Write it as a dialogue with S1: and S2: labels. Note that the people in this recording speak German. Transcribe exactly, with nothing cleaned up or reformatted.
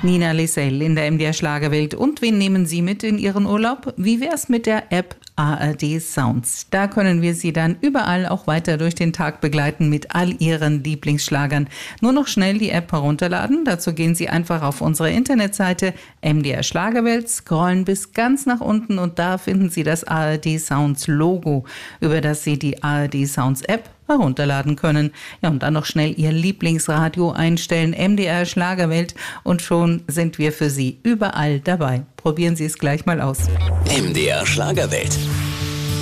S1: Nina Lissell in der M D R Schlagerwelt. Und wen nehmen Sie mit in Ihren Urlaub? Wie wär's mit der App A R D Sounds? Da können wir Sie dann überall auch weiter durch den Tag begleiten mit all Ihren Lieblingsschlagern. Nur noch schnell die App herunterladen. Dazu gehen Sie einfach auf unsere Internetseite M D R Schlagerwelt, scrollen bis ganz nach unten und da finden Sie das A R D Sounds Logo, über das Sie die A R D Sounds App herunterladen können. Ja, und dann noch schnell Ihr Lieblingsradio einstellen, M D R Schlagerwelt, und schon sind wir für Sie überall dabei. Probieren Sie es gleich mal aus.
S2: M D R Schlagerwelt.